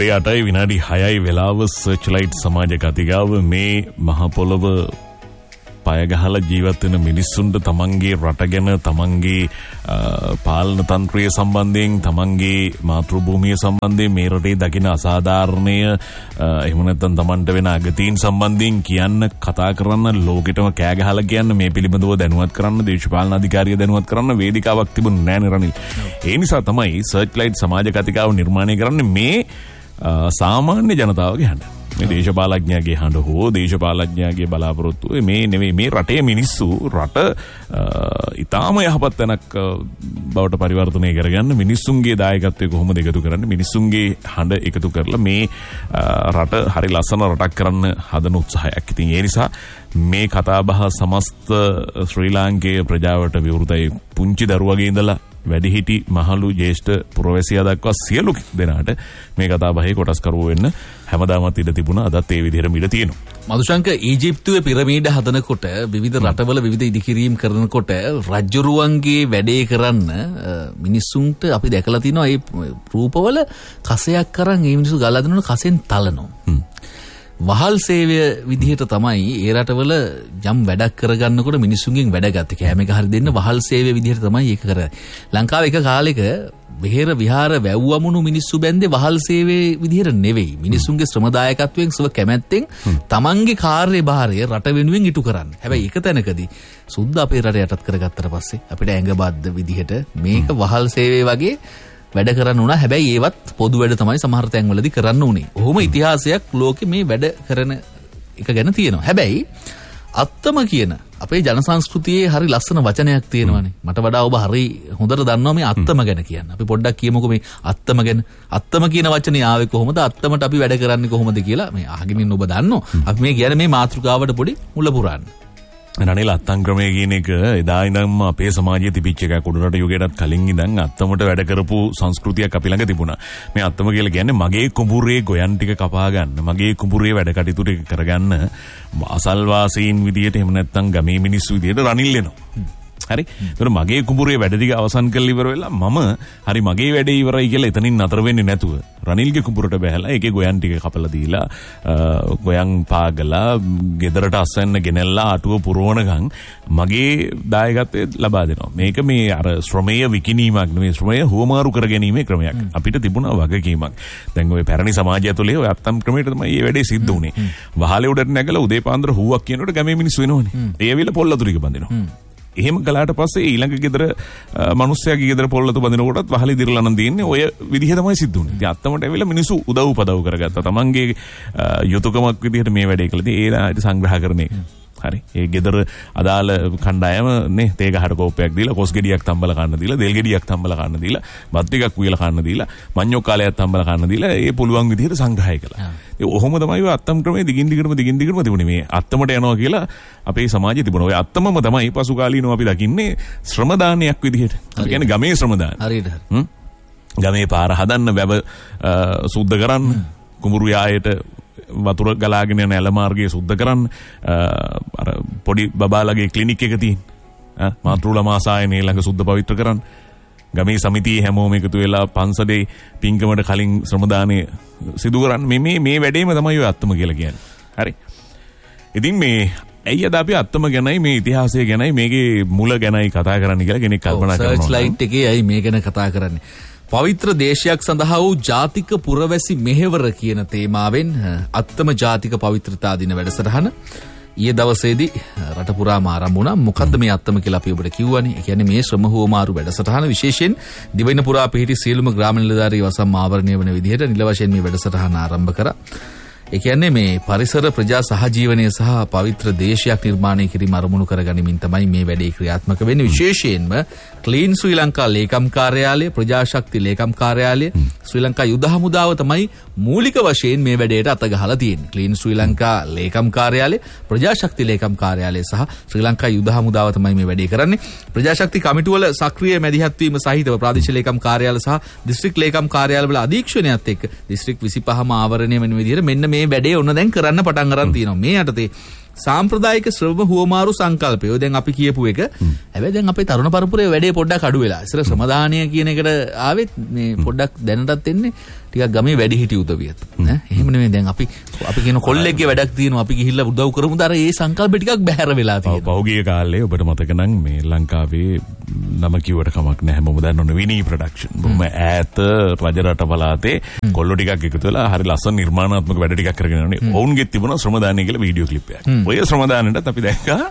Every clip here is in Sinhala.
උදේ 8යි විනාඩි 6යි වෙලාව සර්ච්ලයිට් සමාජ කතිකාව මේ මහ පොළව පය ගහලා ජීවත් වෙන මිනිස්සුන්ට තමන්ගේ රට ගැන තමන්ගේ පාලන තන්ත්‍රය සම්බන්ධයෙන් තමන්ගේ මාතෘභූමිය සම්බන්ධයෙන් මේ රටේ දකින අසාධාරණය එහෙම නැත්නම් තමන්ට වෙන අගතීන් සම්බන්ධයෙන් කියන්න කතා කරන්න ලෝකෙටම කෑ ගහලා කියන්න මේ පිළිබඳව දැනුවත් කරන්න දේශපාලන අධිකාරිය දැනුවත් කරන්න වේදිකාවක් තිබුණේ නැහැ නේ රනිල්. ඒ නිසා තමයි සර්ච්ලයිට් සමාජ කතිකාව නිර්මාණය කරන්නේ මේ සාමාන්‍ය ජනතාවගේ හඬ. මේ දේශපාලඥයාගේ හඬ හෝ දේශපාලඥයාගේ බලාපොරොත්තු මේ නෙවෙයි මේ රටේ මිනිස්සු රට ඊටාම යහපත් තැනක් බවට පරිවර්තනය කරගන්න මිනිස්සුන්ගේ දායකත්වය කොහොමද එකතු කරන්නේ මිනිස්සුන්ගේ හඬ එකතු කරලා මේ රට හරි ලස්සන රටක් කරන්න හදන උත්සාහයක්. ඉතින් ඒ නිසා මේ කතාබහ සමස්ත ශ්‍රී ලාංකේය ප්‍රජාවට විවෘතයි. පුංචි දරුවගේ ඉඳලා වැඩිහිටි මහලු ජේෂ්ඨ පුරවැසියා දක්වා සියලු දෙනාට මේ කතාබහේ කොටස්කරුවෝ වෙන්න හැමදාමත් ඉඩ තිබුණා. අදත් ඒ විදිහටම ඉඩ තියෙනවා. මදුශංක ඊජිප්තුවේ පිරමීඩ හදනකොට විවිධ රටවල විවිධ ඉදිකිරීම් කරනකොට රජ්ජුරුවන්ගේ වැඩේ කරන්න මිනිස්සුන්ට අපි දැකලා තිනවා මේ රූපවල කසයක් අරන් මේ මිනිස්සු ගලා දෙනකොට කසෙන් තලනවා. වහල් සේවය විදිහට තමයි ඒ රටවල යම් වැඩක් කරගන්නකොට මිනිස්සුන්ගෙන් වැඩ ගත්තේ. කෑම එක හරි දෙන්න වහල් සේවය විදිහට තමයි ඒක කරන්නේ. ලංකාවේ එක කාලෙක බෙහෙර විහාර වැව්වමුණු මිනිස්සු බැන්දේ වහල් සේවයේ විදිහට නෙවෙයි. මිනිස්සුන්ගේ ශ්‍රමදායකත්වයෙන් සුව කැමැත්තෙන් තමන්ගේ කාර්යභාරය රට වෙනුවෙන් ඉටු කරන්න. හැබැයි එක තැනකදී සුද්ද අපේ රට යටත් කරගත්තට පස්සේ අපිට ඇඟබද්ද විදිහට මේක වහල් සේවය වගේ වැඩ කරන්න උනා. හැබැයි ඒවත් පොදු වැඩ තමයි සමහර තැන්වලදී කරන්න උනේ. ඔහොම ඉතිහාසයක් ලෝකෙ මේ වැඩ කරන එක ගැන තියෙනවා. හැබැයි අත්තම කියන අපේ ජන සංස්කෘතියේ හරි ලස්සන වචනයක් තියෙනවානේ. මට වඩා ඔබ හරි හොඳට දන්නවා මේ අත්තම ගැන කියන්න. අපි පොඩ්ඩක් කියමුකෝ මේ අත්තම ගැන. අත්තම කියන වචනේ ආවේ කොහොමද? අත්තමට අපි වැඩ කරන්නේ කොහොමද කියලා මේ අහගෙන ඉන්න ඔබ දන්නෝ. අපි මේ කියන්නේ මේ මාතෘකාවට පොඩි මුල පුරන්න. රනිල් අත්තම් ක්‍රමය කියන එක එදා ඉඳන්ම අපේ සමාජයේ තිබිච්ච එකක්. උඩරට යුගයටත් කලින් ඉඳන් අත්තමට වැඩ කරපු සංස්කෘතියක් අපි ළඟ තිබුණා. මේ අත්තම කියලා කියන්නේ මගේ කුඹුරේ ගොයන් ටික කපා ගන්න, මගේ කුඹුරේ වැඩ කටයුතු ටික කරගන්න අසල්වාසීන් විදියට එහෙම නැත්නම් ගමේ මිනිස්සු විදියට රනිල් වෙනවා. හරි. ඒතර මගේ කුඹුරේ වැඩ ටික අවසන් කරලා ඉවර වෙලා මම හරි මගේ වැඩේ ඉවරයි කියලා එතනින් නතර වෙන්නේ නැතුව රනිල්ගේ කුඹුරට බැහැලා ඒකේ ගොයන් ටික කපලා දීලා ගොයන් පාගලා ගෙදරට අස්සන්න ගෙනල්ලා අටුව පුරවනකම් මගේ දායකත්වය ලබා දෙනවා. මේක මේ අර ශ්‍රමයේ විකිණීමක් නෙවෙයි, ශ්‍රමයේ හුවමාරු කර ගැනීමේ ක්‍රමයක්. අපිට තිබුණා වගකීමක්. දැන් ඔය පැරණි සමාජය තුළේ ඔය අත්තම් ක්‍රමයට තමයි මේ වැඩේ සිද්ධ වුනේ. වහලේ උඩට නැගලා උදේ පාන්දර හුවක් කියනකොට ගමේ මිනිස්සු වෙනවනේ. ඒ ඇවිල්ලා පොල්ලතුරික බඳිනවා. එහෙම කළාට පස්සේ ඊළඟ ගෙදර මිනිස්සයාගේ ගෙදර පොල්ලතු බඳිනකොටත් වහලේ දිරලා නම් තියෙන්නේ ඔය විදිහ තමයි සිද්ධ වුනේ. ඉතින් අත්තමට ඇවිල්ලා මිනිස්සු උදව් පදව් කරගත්තා. තමන්ගේ යුතුයකමක් විදිහට මේ වැඩේ කළා. ඉතින් ඒ ආයත සංග්‍රහ කරන එක. හරි. ඒ ගෙදර අදාළ කණ්ඩායම නේ තේ ගහට කෝප්පයක් දීලා, කොස් ගෙඩියක් තම්බලා කන්න දීලා, දෙල් ගෙඩියක් තම්බලා කන්න දීලා, බත් ටිකක් උයලා කන්න දීලා, මඤ්ඤොක් කාලයක් තම්බලා කන්න දීලා ඒ පුළුවන් විදිහට සංග්‍රහය කළා. ඒ ඔහොම තමයි ඔය අත්තම් ක්‍රමයේ දිගින් දිගටම තිබුණේ. මේ අත්තමට යනවා කියලා අපේ සමාජයේ තිබුණා. ඔය අත්තමම තමයි පසු කාලීනව අපි දකින්නේ ශ්‍රම දානයක් විදිහට. ඒ කියන්නේ ගමේ ශ්‍රම දාන. හරියට. ගමේ පාර හදන්න, වැව සුද්ධ කරන්න, කුඹුරු යායට වතුර ගලාගෙන යන ඇල මාර්ගය සුද්ධ කරන්න, අර පොඩි බබාලගේ ක්ලිනික් එක තියෙන මාතෘලා මාසායනේ ළඟ සුද්ධ පවිත්‍ර කරන්න, ගමේ සමිතියේ හැමෝම එකතු වෙලා පන්සලේ පින්කමට කලින් ශ්‍රම දානය සිදු කරන්න. මේ වැඩේම තමයි ඔය අත්තම කියලා කියන්නේ. හරි. ඉතින් මේ ඇයි අද අපි අත්තම ගැනයි මේ ඉතිහාසය ගැනයි මේකේ මුල ගැනයි කතා කරන්න කියලා කෙනෙක් කල්පනා කරනවා. සර්ච්ලයිට් එකේ ඇයි මේ ගැන කතා කරන්නේ? පවිත්‍ර දේශයක් සඳහා වූ ජාතික පුරවැසි මෙහෙවර කියන තේමාවෙන් අත්තම ජාතික පවිත්‍රතා දින වැඩසටහන ඊයේ දවසේදී රට පුරාම ආරම්භ වුණා. මොකද්ද මේ අත්තම කියලා අපි ඔබට කිව්වනේ. ඒ කියන්නේ මේ ශ්‍රම හුවමාරු වැඩසටහන විශේෂයෙන් දිවයින පුරා පිහිටි සියලුම ග්‍රාම නිලධාරී වසම් ආවරණය වන විදිහට නිල වශයෙන් මේ වැඩසටහන ආරම්භ කරා. ඒ කියන්නේ මේ පරිසර ප්‍රජා සහජීවනය සහ පවිත්‍ර දේශයක් නිර්මාණය කිරීම අරමුණු කරගනිමින් තමයි මේ වැඩේ ක්‍රියාත්මක වෙන්නේ. විශේෂයෙන්ම ක්ලීන් ශ්‍රී ලංකා ලේකම් කාර්යාලය, ප්‍රජාශක්ති ලේකම් කාර්යාලය, ශ්‍රී ලංකා යුද හමුදාව තමයි මූලික වශයෙන් මේ වැඩේට අත ගහලා තියෙන්නේ. ක්ලීන් ශ්‍රී ලංකා ලේකම් කාර්යාලය, ප්‍රජාශක්ති ලේකම් කාර්යාලය සහ ශ්‍රී ලංකා යුද හමුදාව තමයි මේ වැඩේ කරන්නේ. ප්‍රජාශක්ති කමිටුවල සක්‍රීය මැදිහත් වීම සහිතව ප්‍රාදේශීය ලේකම් කාර්යාල සහ දිස්ත්‍රික් ලේකම් කාර්යාලවල අධීක්ෂණයත් එක්ක දිස්ත්‍රික් 25ම ආවරණය වෙන විදිහට මෙන්න මේ වැඩේ ඔන්න දැන් කරන්න පටන් අරන් තියෙනවා. මේ යටතේ සාම්ප්‍රදායික ශ්‍රම හුවමාරු සංකල්පය. ඔය දැන් අපි කියපු එක. හැබැයි දැන් අපේ තරුණ පරපුරේ වැඩේ පොඩ්ඩක් අඩු වෙලා. ඉතින් ශ්‍රමදානය කියන එකට ආවෙත් මේ පොඩ්ඩක් දැනටත් එන්නේ ටිකක් ගමේ වැඩි හිටි උදවියත්. ඈ එහෙම නෙමෙයි දැන් අපි කියන කොල්ලෙක්ගේ වැඩක් තියෙනවා අපි ගිහිල්ලා උදව් කරමුද අර ඒ සංකල්ප ටිකක් බැහැර වෙලා තියෙනවා. පහුගිය කාලේ ඔබට මතක නම් මේ ලංකාවේ නම කිව්වට කමක් නැහැ හැමෝම දන්නවනේ විනී ප්‍රොඩක්ෂන්. බොහොම ඈත රජ රට පළාතේ කොල්ලෝ ටිකක් එකතු වෙලා හරි ලස්සන නිර්මාණාත්මක වැඩ ටිකක් කරගෙන යනවා. ඔවුන්ගේ තිබුණා ශ්‍රමදානය කියලා වීඩියෝ ක්ලිප් එකක්. ඔය ශ්‍රමදානෙටත් අපි දැක්කා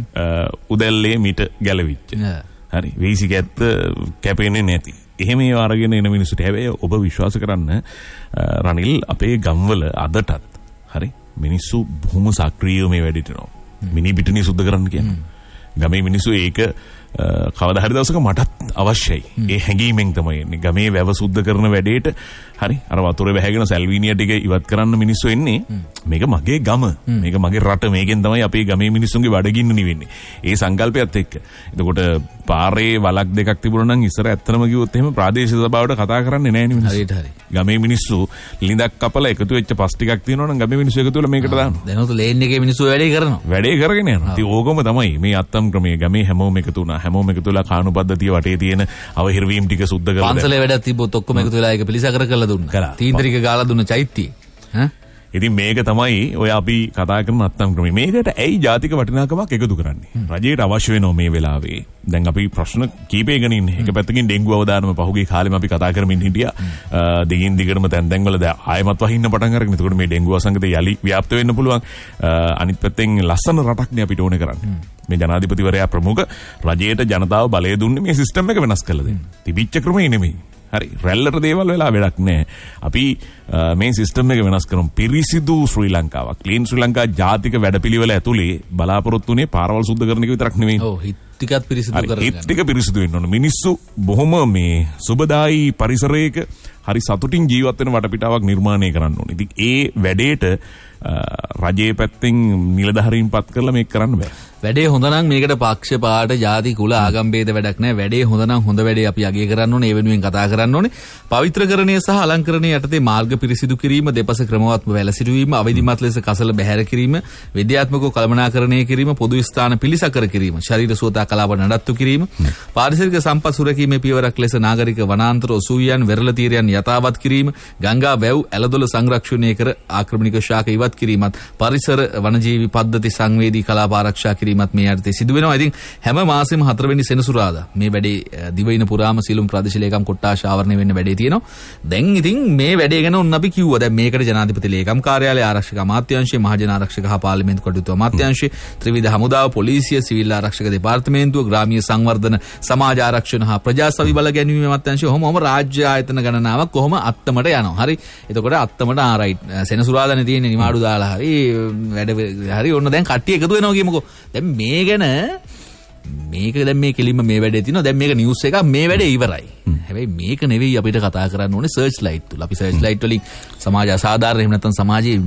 උදැල්ලේ මිට ගැලවිච්ච. හරි වීසි කැත්ත කැපෙන්නේ නැති. එහෙම ඒව අරගෙන එන මිනිස්සුට හැබැයි ඔබ විශ්වාස කරන්න රනිල් අපේ ගම්වල අදටත් හරි මිනිස්සු බොහොම සක්‍රීයව මේ වැඩේට යනවා. මිනි පිටුනේ සුද්ධ කරන්න කියන්නේ. ගමේ මිනිස්සු ඒක කවදා හරි දවසක මටත් අවශ්‍යයි. ඒ හැඟීමෙන් තමයි එන්නේ. ගමේ වැව සුද්ධ කරන වැඩේට හරි අර වතුරේ වැහැගෙන සැල්වීනියා ටික ඉවත් කරන්න මිනිස්සු එන්නේ. මේක මගේ ගම. මේක මගේ රට. මේකෙන් තමයි අපේ ගමේ මිනිස්සුන්ගේ බඩගින්න නිවෙන්නේ. ඒ සංකල්පයත් එක්ක. එතකොට පාරේ වලක් දෙකක් තිබුණා නම් ඉස්සර ඇත්තම කිව්වොත් එහෙම ප්‍රාදේශීය සභාවට කතා කරන්නේ නැහැ නේ මිනිස්සු. හරියට හරි. ගමේ මිනිස්සු ලිඳක් කපලා එකතු වෙච්ච පස් ටිකක් තියෙනවා නම් ගමේ මිනිස්සු එකතු වෙලා මේකට දානවා. දැනොත් ලේන් එකේ මිනිස්සු වැඩේ කරනවා. වැඩේ කරගෙන යනවා. ඉතින් ඕකම තමයි මේ අත්තම් ක්‍රමයේ ගමේ හැමෝම එකතු වුණා. හැමෝම එකතු වෙලා කාණු පද්ධතිය වටේ තියෙන අවහිරවීම් ටික සුද්ධ කරලා පන්සලේ වැඩක් තිබ්බොත් ඔක්කොම එකතු වෙලා ඒක පිළිසකර කරලා දුන්නා. තීන්දරික ගාලා දුන්න චෛත්‍යය. ඉතින් මේක තමයි ඔය අපි කතා කරන අත්තම් ක්‍රමය. මේකට ඇයි ජාතික වටිනාකමක් එකතු කරන්නේ? රජයට අවශ්‍ය වෙනව මේ වෙලාවේ. දැන් අපි ප්‍රශ්න කීපයකින් ඉන්නේ. එක පැත්තකින් ඩෙන්ගු අවදානම පහුගිය කාලෙම අපි කතා කරමින් හිටියා. දිගින් දිගටම තැන් වල ආයමත් වහින්න පටන් අරගෙන. ඒකට මේ ඩෙන්ගු වසංගතය යලි ව්‍යාප්ත වෙන්න පුළුවන්. අනිත් පැත්තෙන් ලස්සන රටක්නේ අපිට ඕනේ කරන්නේ. මේ ජනාධිපතිවරයා ප්‍රමුඛ රජයට ජනතාව බලය දුන්නේ මේ සිස්ටම් එක වෙනස් කරලා දෙන්න. තිබිච්ච ක්‍රමේ නෙමෙයි. හරි රැල්ලට දේවල් වෙලා වැඩක් නැහැ. අපි මේ සිස්ටම් එක වෙනස් කරමු. පිරිසිදු ශ්‍රී ලංකාවක්. ක්ලීන් ශ්‍රී ලංකා ජාතික වැඩපිළිවෙල ඇතුලේ බලාපොරොත්තු වෙන්නේ පාරවල් සුද්ධ කරන එක විතරක් නෙමෙයි. ඔව් හිත් ටිකත් පිරිසිදු කරගන්න. හිත් ටික පිරිසිදු වෙන්න ඕන. මිනිස්සු බොහොම මේ සුබදායි පරිසරයක හරි සතුටින් ජීවත් වෙන වටපිටාවක් නිර්මාණය කරන්න ඕනේ. ඉතින් ඒ වැඩේට රජයේ පැත්තෙන් නිලධාරීන් පත් කරලා මේක කරන්න බෑ. වැඩේ හොඳ නම් මේකට පක්ෂ පාට ජාති කුල ආගම් ભેද වැඩක් නැහැ. වැඩේ හොඳ නම් හොඳ වැඩේ අපි අගය කරන්න ඕනේ. ඒ වෙනුවෙන් කතා කරන්න ඕනේ. පවිත්‍රකරණය සහ අලංකරණය යටතේ මාර්ග පිරිසිදු කිරීම, දෙපස ක්‍රමවත්ව වැළසිටුවීම, අවදිමත් ලෙස කසල බැහැර කිරීම, විද්‍යාත්මකව කළමනාකරණය කිරීම, පොදු ස්ථාන පිළිසකර කිරීම, ශරීර සුවතා කලාප නඩත්තු කිරීම, පාරිසරික සම්පත් සුරැකීමේ පියවරක් ලෙස නාගරික වනාන්තර ඔසුවියන් වෙරළ තීරයන් යථාවත් කිරීම, ගංගා වැව් ඇලදොල සංරක්ෂණය කර ආක්‍රමණික ශාක ඉවත් කිරීමත්, පරිසර වනජීවි පද්ධති සංවේදී කලාප ආරක්ෂා කිරීමත් මේ යටතේ සිදු වෙනවා. ඉතින් හැම මාසෙම 4 වෙනි සෙනසුරාදා මේ වැඩේ දිවයින පුරාම සියලුම ප්‍රදේශ ලේකම් කොට්ටාශ ආවරණය වෙන්න වැඩේ තියෙනවා. දැන් ඉතින් මේ වැඩේ ගැන ඔන්න අපි කිව්වා. දැන් මේකට ජනාධිපති ලේකම් කාර්යාලය, ආරක්ෂක අමාත්‍යාංශය, මහජන ආරක්ෂක හා පාර්ලිමේන්තු කටයුතු අමාත්‍යාංශය, ත්‍රිවිධ හමුදාව, පොලිසිය, සිවිල් ආරක්ෂක දෙපාර්තමේන්තුව, ග්‍රාමීය සංවර්ධන, සමාජ ආරක්ෂණ හා ප්‍රජාසවි බල ගැනීම අමාත්‍යාංශය කොහොම රාජ්‍ය ආයතන ගණනාවක් කොහොම අත්තමට යනවා. හරි. එතකොට අත්තමට රයිට් සෙනසුරාදානේ තියෙන්නේ නිමාඩු දාලා හරි වැඩ හරි ඔන්න දැන් කට්ටිය එකතු වෙනවා කියමුකෝ. දැන් මේ ගැන මේක දැන් මේ කෙලින්ම මේ වැඩේ තියෙනවා. දැන් මේක නිවුස් එකක් මේ වැඩේ ඉවරයි. හැබැයි මේක නෙවෙයි අපිට කතා කරන්න ඕනේ සර්ච් ලයිට් තුල. අපි සර්ච් ලයිට් වලින් සමාජ අසාධාරණ එහෙම නැත්නම් සමාජයේ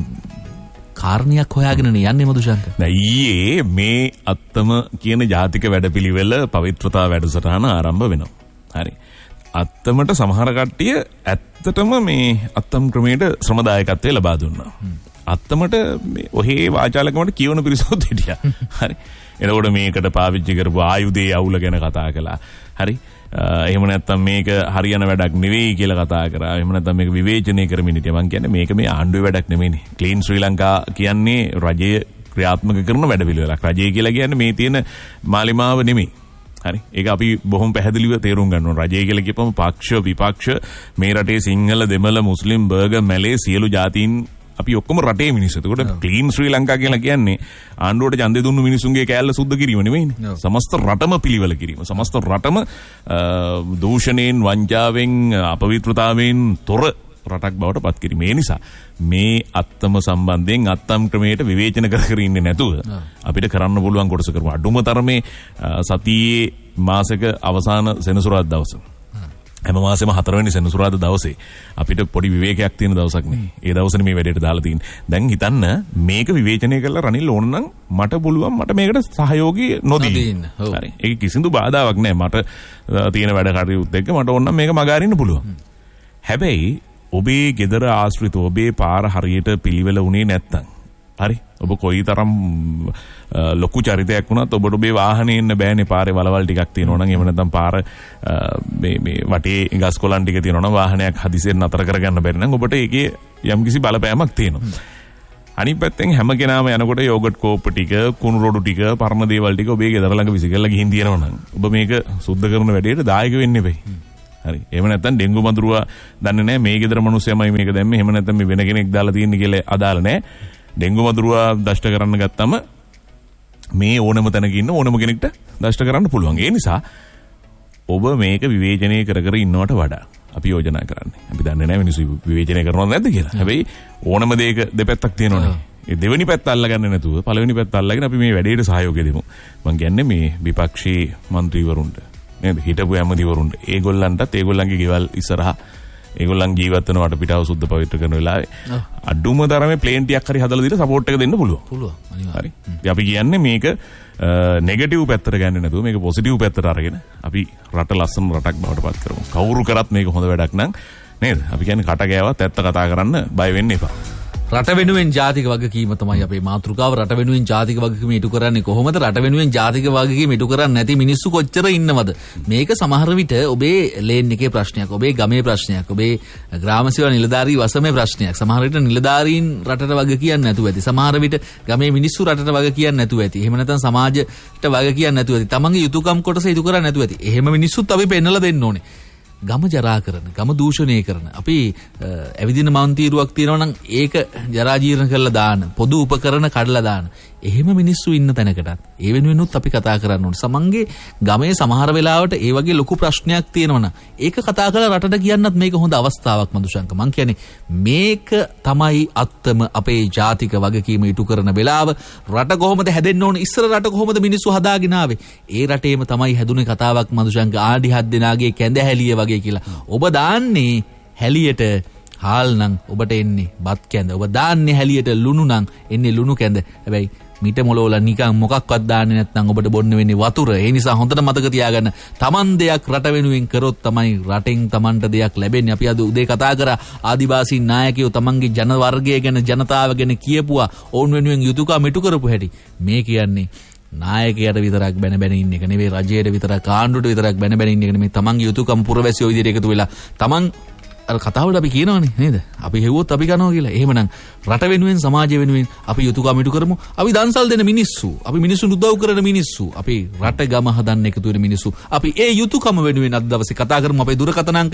කාරණයක් හොයාගෙන යන්නේ මදුශාන්ත. ඊයේ මේ අත්තම කියන ජාතික වැඩපිළිවෙල පවිත්‍රතා වැඩසටහන ආරම්භ වෙනවා. හරි. අත්තමට සමහර කට්ටිය ඇත්තටම මේ අත්තම් ක්‍රමයට ශ්‍රමදායකත්වය ලබා දුන්නා. අත්තමට මේ ඔහේ වාචාලකමට කියවන පිරිසොත් හිටියා. හරි. එතකොට මේකට පාවිච්චි කරපු ආයුධයේ අවුල ගැන කතා කළා. හරි. එහෙම නැත්නම් මේක හරියන වැඩක් නෙවෙයි කියලා කතා කරා. එහෙම නැත්නම් මේක විවේචනය කරමින් හිටියා. මං කියන්නේ මේක මේ ආණ්ඩුවේ වැඩක් නෙමෙයිනේ. ක්ලීන් ශ්‍රී ලංකා කියන්නේ රජය ක්‍රියාත්මක කරන වැඩපිළිවෙලක්. රජය කියලා කියන්නේ මේ තියෙන මාලිමාව නෙමෙයි. හරි. ඒක අපි බොහොම පැහැදිලිව තේරුම් ගන්න ඕන. රජය කියලා කියපම පක්ෂ විපක්ෂ මේ රටේ සිංහල දෙමළ මුස්ලිම් බර්ගර් මැලේ සියලු ජාතීන් අපි ඔක්කොම රටේ මිනිස්සු. ඒකට ක්ලීන් ශ්‍රී ලංකා කියලා කියන්නේ ආණ්ඩුවට ඡන්දය දුන්නු මිනිසුන්ගේ කෑල්ල සුද්ධ කිරීම නෙවෙයිනේ. සමස්ත රටම පිළිවෙල කිරීම. සමස්ත රටම දූෂණයෙන්, වංචාවෙන්, අපවිත්‍රතාවෙන් තොර රටක් බවට පත් කිරීම. ඒ නිසා මේ අත්තම සම්බන්ධයෙන් අත්තම් ක්‍රමයට විවේචන කර ඉන්නේ නැතුව අපිට කරන්න පුළුවන් කොටස කරමු. අඩුම තරමේ සතියේ මාසෙක අවසාන සෙනසුරාදා දවස. හැම මාසෙම 4 වෙනි සෙනසුරාදා දවසේ අපිට පොඩි විවේකයක් තියෙන දවසක් නේ. ඒ දවසනේ මේ වැඩේට දාලා තියෙන්නේ. දැන් හිතන්න මේක විවේචනය කරලා රනිල් ඕන නම් මට පුළුවන් මට මේකට සහයෝගී නොදී. හරි. ඒක කිසිදු බාධාවක් නැහැ. මට තියෙන වැඩ කටයුතු එක්ක මට ඕන නම් මේක මගහරින්න පුළුවන්. හැබැයි ඔබේ ගෙදර ආශ්‍රිත ඔබේ පාර හරියට පිළිවෙල උනේ නැත්තම් හරි ඔබ කොයි තරම් ලොකු චරිතයක් වුණත් ඔබට ඔබේ වාහනේ ඉන්න බෑනේ පාරේ වලවල් ටිකක් තියෙනවා නම් එහෙම නැත්නම් පාර මේ වටේ ගස් කොළන් ටික තියෙනවා නම් වාහනයක් හදිසියෙන් නතර කරගන්න බැරි නම් ඔබට ඒකේ යම්කිසි බලපෑමක් තියෙනවා. අනිත් පැත්තෙන් හැම කෙනාම යනකොට යෝගට් කෝප්ප ටික, කුණු රොඩු ටික, පරණ දේවල් ටික ඔබේ ගෙදර ළඟ විසිකලා ගිහින් තියෙනවා නම් ඔබ මේක සුද්ධ කරන වැඩේට දායක වෙන්න එපේ. හරි. එහෙම නැත්නම් ඩෙන්ගු මදුරුවා දන්නේ නැහැ මේ ගෙදර මිනිස්සුමයි මේක දැම්මේ. එහෙම නැත්නම් මේ වෙන කෙනෙක් දාලා තියෙන්නේ කියලා අදාළ නැහැ. ඩෙන්ගු මදුරුවා දෂ්ට කරන්න ගත්තම මේ ඕනම තැනක ඉන්න ඕනම කෙනෙක්ට දෂ්ට කරන්න පුළුවන්. ඒ නිසා ඔබ මේක විවේචනය කර කර ඉන්නවට වඩා අපි යෝජනා කරන්නේ. අපි දන්නේ නැහැ මිනිස්සු විවේචනය කරනවද නැද්ද කියලා. හැබැයි ඕනම දෙයක දෙපැත්තක් තියෙනවනේ. ඒ දෙවෙනි පැත්ත අල්ලගන්නේ නැතුව පළවෙනි පැත්ත අල්ලගෙන අපි මේ වැඩේට සහයෝගය දෙමු. මම කියන්නේ මේ විපක්ෂී മന്ത്രിවරුන්ට නේද? හිටපු ඇමතිවරුන්ට ඒගොල්ලන්ටත් ඒගොල්ලන්ගේ ගෙවල් ඉස්සරහා ඒගොල්ලන් ජීවත් වෙන වටපිටාව සුද්ධ පවිත්‍ර කරන වෙලාවේ අඩුම තරමේ ප්ලේන් ටිකක් හරි හදලා දීලා සපෝට් එක දෙන්න පුළුවන්. හරි. අපි කියන්නේ මේක නෙගටිව් පැත්තට ගන්නේ නැතුව මේක පොසිටිව් පැත්තට අරගෙන අපි රට ලස්සන රටක් බවට පත් කරමු. කවුරු කරත් මේක හොඳ වැඩක් නම් නේද? අපි කියන්නේ කට ගෑවත් ඇත්ත කතා කරන්න බය වෙන්න එපා. රට වෙනුවෙන් ජාතික වගකීම තමයි අපේ මාතෘකාව. රට වෙනුවෙන් ජාතික වගකීම ඉටු කරන්නේ කොහොමද? රට වෙනුවෙන් ජාතික වගකීම ඉටු කරන්නේ නැති මිනිස්සු කොච්චර ඉන්නවද? මේක සමහර විට ඔබේ ලේන් එකේ ප්‍රශ්නයක්, ඔබේ ගමේ ප්‍රශ්නයක්, ඔබේ ග්‍රාම සේවා නිලධාරී වසමේ ප්‍රශ්නයක්. සමහර විට නිලධාරීන් රටට වග කියන්නේ නැතුව ඇති. සමහර විට ගමේ මිනිස්සු රටට වග කියන්නේ නැතුව ඇති. එහෙම නැත්නම් සමාජයට වග කියන්නේ නැතුව ඇති. තමන්ගේ යුතුයකම් කොටස ඉටු කරන්නේ නැතුව ඇති. එහෙම මිනිස්සුත් අපි පෙන්නලා දෙන්න ඕනේ. ගම ජරා කරන, ගම දූෂණය කරන. අපි ඇවිදින මන්තිරුවක් තියෙනවා නම් ඒක ජරා ජීර්ණ කරලා දාන, පොදු උපකරණ කඩලා දාන. එහෙම මිනිස්සු ඉන්න තැනකටත් ඒ වෙනුවෙනුත් අපි කතා කරන්න ඕනේ. සමන්ගේ ගමේ සමහර වෙලාවට ඒ වගේ ලොකු ප්‍රශ්නයක් තියෙනවනම් ඒක කතා කරලා රටට කියන්නත් මේක හොඳ අවස්ථාවක් මදුශංක. මං කියන්නේ මේක තමයි අත්තම අපේ ජාතික වගකීම ඉටු කරන වෙලාව. රට කොහොමද හැදෙන්න ඕනේ? ඉස්සර රට කොහොමද මිනිස්සු හදාගෙන ආවේ? ඒ රටේම තමයි හැදුනේ කතාවක් මදුශංක. ආඩි හත් දෙනාගේ කැඳ හැලිය වගේ කියලා. ඔබ දාන්නේ හැලියට හාල් නම් ඔබට එන්නේ බත් කැඳ. ඔබ දාන්නේ හැලියට ලුණු නම් එන්නේ ලුණු කැඳ. හැබැයි මිට මොලවල නිකන් මොකක්වත් දාන්නේ නැත්නම් ඔබට බොන්න වෙන්නේ වතුර. ඒ නිසා හොඳට මතක තියාගන්න. Taman දෙයක් රට වෙනුවෙන් කරොත් තමයි රටෙන් Tamanට දෙයක් ලැබෙන්නේ. අපි අද උදේ කතා කරා ආදිවාසී නායකයෝ Tamanගේ ජන වර්ගය ගැන, ජනතාව ගැන කියපුවා. ඔවුන් වෙනුවෙන් යුතුයකම් ඉටු කරපු හැටි. මේ කියන්නේ නායකයට විතරක් බැන බැන ඉන්න එක නෙවෙයි, රජයට විතරක්, ආණ්ඩුවට විතරක් බැන බැන ඉන්න එක නෙවෙයි. Tamanගේ යුතුයකම් පුරවැසියෝ විදිහට එකතු වෙලා Taman අර කතාවල අපි කියනවනේ නේද? අපි හෙව්වොත් අපි කනවා කියලා. එහෙමනම් රට වෙනුවෙන්, සමාජය වෙනුවෙන් අපි යුතුයකම් ඉටු කරමු. අපි දන්සල් දෙන මිනිස්සු, අපි මිනිස්සුන්ට උදව් කරන මිනිස්සු, අපි රට ගම හදන්න එකතු වෙන මිනිස්සු. අපි ඒ යුතුයකම වෙනුවෙන් අද දවසේ කතා කරමු. අපේ දුරකථන අංක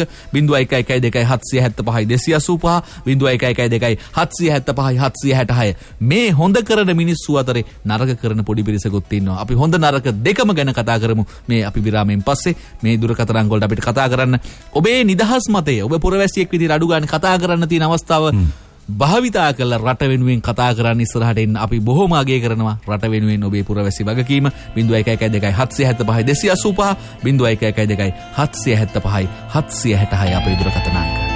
0112 775 285 මේ හොඳ කරන මිනිස්සු අතරේ නරක කරන පොඩි පිරිසකුත් ඉන්නවා. අපි හොඳ නරක දෙකම ගැන කතා කරමු. මේ අපි විරාමයෙන් පස්සේ මේ දුරකථන අංක වලට අපිට කතා කරන්න. ඔබේ නිදහස් මතය, ඔබ පුරවැසියෙක් විදිහට අඩු ගන්න කතා කරන්න තියෙන අවස්ථාව භාවිතා කරලා රට වෙනුවෙන් කතා කරන්න ඉස්සරහට එන්න අපි බොහොම අගය කරනවා. රට වෙනුවෙන් ඔබේ පුරවැසි වගකීම 0112 775 285 0112 775 766 අපේ දුරකථන අංක.